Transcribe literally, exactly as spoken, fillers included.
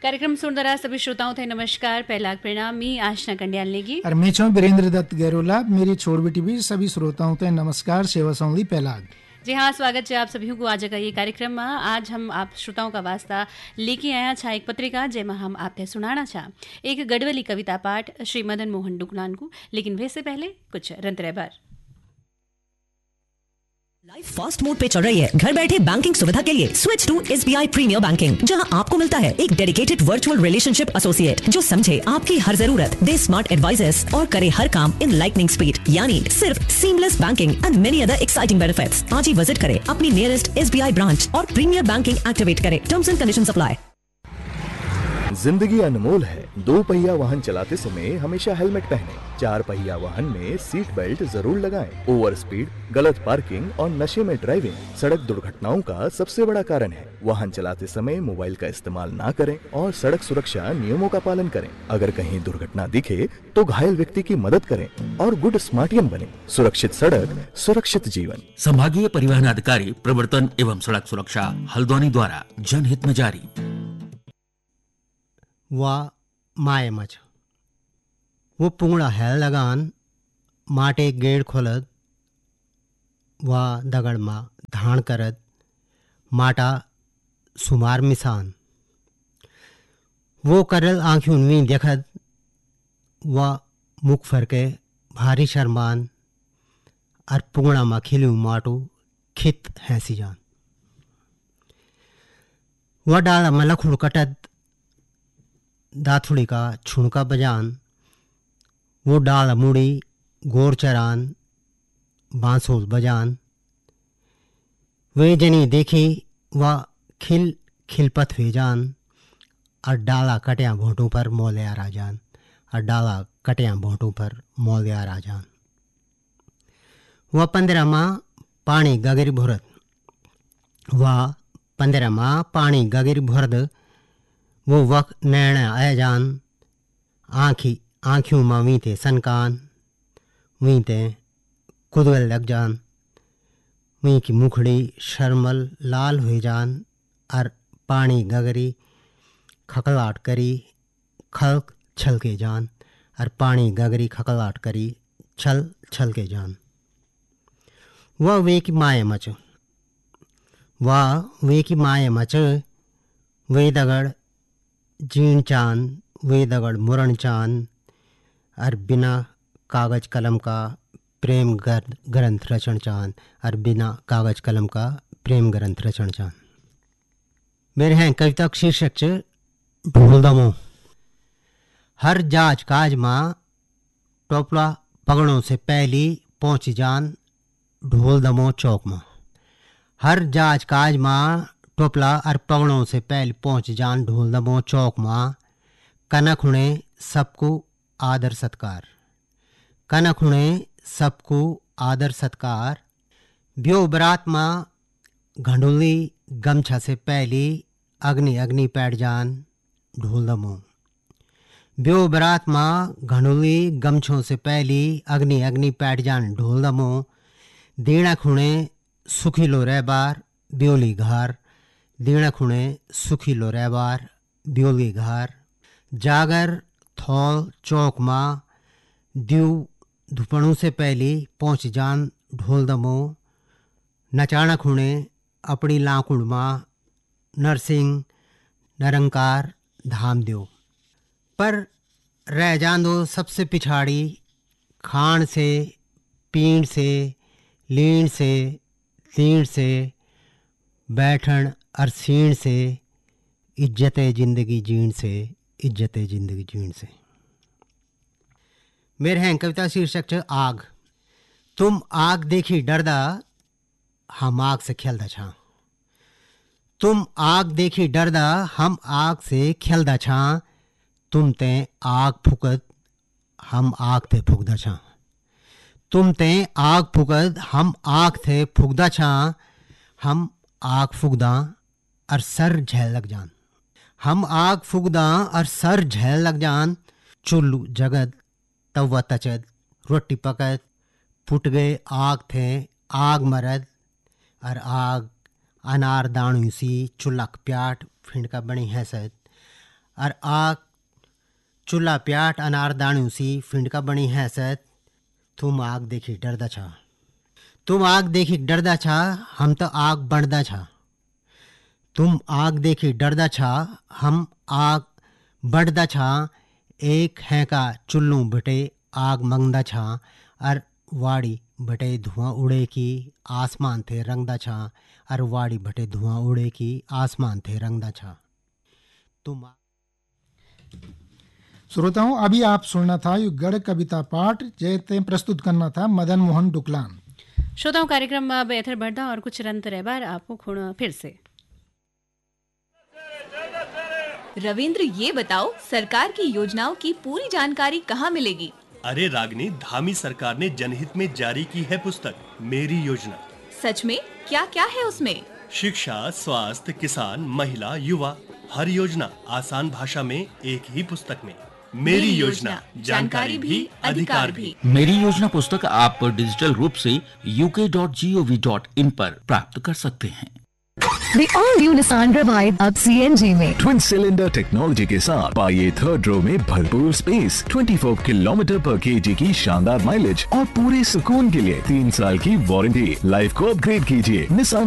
कार्यक्रम सुंदरा सभी श्रोताओं थे नमस्कार पहला प्रणाम मी आशना कंडियाल लेगी और मैं छूं वीरेंद्र दत्त गैरोला मेरी छोड़ बेटी भी सभी श्रोताओं थे नमस्कार सेवा सौंली पहलाग। जी हाँ, स्वागत है आप सभी को आज का ये कार्यक्रम में। आज हम आप श्रोताओं का वास्ता लेके आया छा एक पत्रिका जेमा हम आपने सुनाना छा एक गढ़वाली कविता पाठ श्री मदन मोहन डुकलान को। लेकिन वैसे पहले कुछ रंतरेबर। लाइफ फास्ट मोड पे चल रही है। घर बैठे बैंकिंग सुविधा के लिए switch to SBI premiere banking, जहां आपको मिलता है एक डेडिकेटेड वर्चुअल रिलेशनशिप एसोसिएट जो समझे आपकी हर जरूरत, दे स्मार्ट एडवाइजेस और करे हर काम इन लाइटनिंग स्पीड, यानी सिर्फ seamless banking and many other exciting benefits. आज ही विजिट करें अपनी नियरेस्ट एसबीआई ब्रांच और प्रीमियर बैंकिंग एक्टिवेट करें। Terms and conditions apply. जिंदगी अनमोल है। दो पहिया वाहन चलाते समय हमेशा हेलमेट पहने। चार पहिया वाहन में सीट बेल्ट जरूर लगाएं। ओवर स्पीड, गलत पार्किंग और नशे में ड्राइविंग सड़क दुर्घटनाओं का सबसे बड़ा कारण है। वाहन चलाते समय मोबाइल का इस्तेमाल ना करें और सड़क सुरक्षा नियमों का पालन करें। अगर कहीं दुर्घटना दिखे तो घायल व्यक्ति की मदद करें और गुड स्मार्टियन बने। सुरक्षित सड़क, सुरक्षित जीवन। संभागीय परिवहन अधिकारी प्रवर्तन एवं सड़क सुरक्षा हल्द्वानी द्वारा जनहित में जारी। वा माए मच वो पुंगड़ा है लगान माटे गेड़ खोलद वा दगड़ मा धान करद माटा सुमार मिसान वो करल आँखियों में देखद वा मुख फरके भारी शर्मान और पुंगड़ा मा खिलू माटू खित हैसी जान वह डाला मलखुड़ कटद दाथुड़ी का छुणका बजान वो डाल मुड़ी गोर चरान बांसुर बजान वे जनी देखी वह खिल खिलपत हुए जान और डाला कटिया भोटों पर मौलिया राजान और डाला कटिया भोटों पर मौलिया राजान। वह पंद्रह माँ पानी गगिर भुरत वह पंद्रह माँ पानी गगिर भुरद वो वक्त नैण आया जान आँखी आँखियों माँ वीते सनकान वीते कुदगल लग जान वी की मुखड़ी शर्मल लाल हुए जान और पानी गगरी खकलाट करी खलक छल के जान और पानी गगरी खकलाट करी छल छल के जान। वह वे की माए मच वह वे की माए मच वे दगड़ जीण चान वे दगड़ मुरण चान और बिना कागज कलम का प्रेम ग्रंथ रचन चान और बिना कागज कलम का प्रेम ग्रंथ रचन चान। मेरे हैं कविता का शीर्षक ढोल दमो। हर जाज काज माँ टोपला पगड़ों से पहली पहुँच जान ढोल दमो चौक माँ। हर जाज काज माँ टोपला और पगड़ों से पहले पहुंच जान ढोल दमो चौक माँ। कनक हुणे सबको आदर सत्कार कनक हुणे सबको आदर सत्कार। ब्यो बरात माँ घंडोली गमछा से पहली अग्नि अग्नि पैठ जान ढोल दमो। ब्यो बरात माँ घंडोली गमछों से पहली अग्नि अग्नि पैठ जान ढोल दमो। दीणा खुणे सुखी लो रह बार ब्योली घार दीणा खुणे सुखी लो रहबार ब्योली घार। जागर थौल चौक माँ द्यू धुपणों से पहली पहुँच जान ढोल दमो। नचाना खुणे अपनी लाकुड़ माँ नरसिंह निरंकार धाम द्यो। पर रह जान दो सबसे पिछाड़ी खान से पीण से लीण से तीण से बैठन और सीण से इज्जत जिंदगी जीण से इज्जत जिंदगी जीण से। मेरे हैं कविता शीर्षक आग। तुम आग देखी डरदा हम आग से खेलदा छा। तुम आग देखी डरदा हम आग से खेलदा छा। तुम ते आग फुकद हम आग थे फुकदा छा। तुम ते आग फुकद हम आग थे फुकदा छा। हम आग फुकदा और सर झेल लग जान। हम आग फुकदा और सर झेल लग जान। चुल्लू जगद तवा तचद रोटी पकद फुट गए आग थे आग मरद और आग अनार दाणू सी चुल्लक प्याट फिंडका बनी हैसद और आग चूल्हा प्याट अनार दाणू सी फिंडका बनी हैसत तुम आग देखी डरदा छा। तुम आग देखी डरदा छा, हम तो आग बढ़दा छा। तुम आग देखी डरदा छा, हम आग बढ़दा छा। एक है का चुल्लू बटे आग मंगदा छा और वाड़ी बटे धुआं उड़े की आसमान थे रंगदा छा और वाड़ी बटे धुआं उड़े की आसमान थे रंगदा छा। तुम श्रोताओं, अभी आप सुनना था ये गढ़ कविता पाठ जैसे प्रस्तुत करना था मदन मोहन डुकलान। श्रोताओं, कार्यक्रम में बेहतर बढ़ता और कुछ रंत रहबार आपको खुण फिर से। रविंद्र, ये बताओ सरकार की योजनाओं की पूरी जानकारी कहाँ मिलेगी? अरे रागनी, धामी सरकार ने जनहित में जारी की है पुस्तक मेरी योजना। सच में? क्या क्या है उसमें? शिक्षा, स्वास्थ्य, किसान, महिला, युवा, हर योजना आसान भाषा में एक ही पुस्तक में। मेरी योजना, जानकारी भी अधिकार भी। मेरी योजना पुस्तक आप डिजिटल रूप से यू के dot G O V dot in पर प्राप्त कर सकते हैं। The all-new Nissan Revive अब सी एन जी में ट्विन सिलेंडर टेक्नोलॉजी के साथ पाइए थर्ड रो में भरपूर स्पेस, चौबीस किलोमीटर पर केजी की शानदार माइलेज और पूरे सुकून के लिए तीन साल की वारंटी। लाइफ को अपग्रेड कीजिए निसान